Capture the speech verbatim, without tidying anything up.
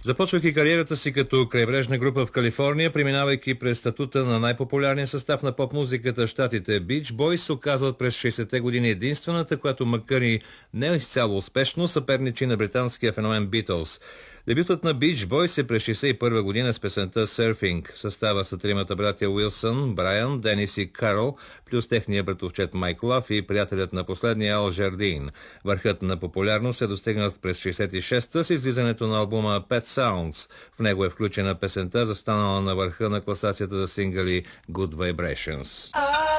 Започвайки кариерата си като крайбрежна група в Калифорния, преминавайки през статута на най-популярния състав на поп-музиката в щатите Beach Boys, се оказват през шейсетте години единствената, която макар и не изцяло успешно, съперничи на британския феномен Beatles. Дебютът на Beach Boys е през шейсет и първа година с песента Surfing. Състава са тримата братя Уилсън, Брайан, Денис и Карл, плюс техния братовчет Майк Лав и приятелят на последния Ал Жардин. Върхът на популярност е достигнат през шейсет и шеста с излизането на албума Pet Sounds. В него е включена песента, застанала на върха на класацията за сингъли Good Vibrations.